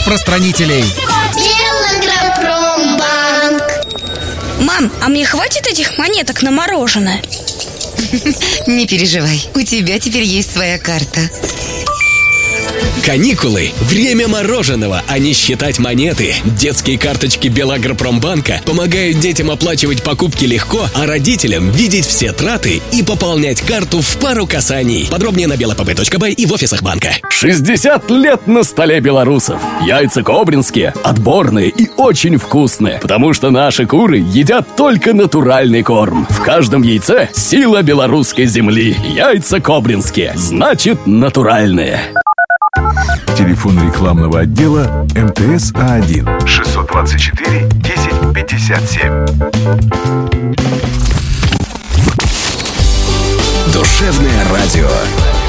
распространителей. Белагропромбанк. Мам, а мне хватит этих монеток на мороженое? Не переживай, у тебя теперь есть своя карта. Каникулы – время мороженого, а не считать монеты. Детские карточки Белагропромбанка помогают детям оплачивать покупки легко, а родителям видеть все траты и пополнять карту в пару касаний. Подробнее на belapb.by и в офисах банка. 60 лет на столе белорусов. Яйца кобринские, отборные и очень вкусные, потому что наши куры едят только натуральный корм. В каждом яйце сила белорусской земли. Яйца кобринские, значит натуральные. Телефон рекламного отдела МТС А1 624 10 57. Душевное радио.